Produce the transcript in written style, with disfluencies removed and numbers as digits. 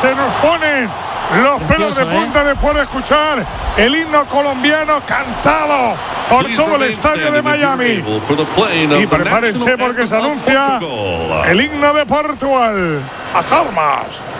se nos ponen los pelos de punta después de escuchar el himno colombiano cantado por todo el estadio de Miami. Y prepárense porque se anuncia el himno de Portugal. ¡Las armas!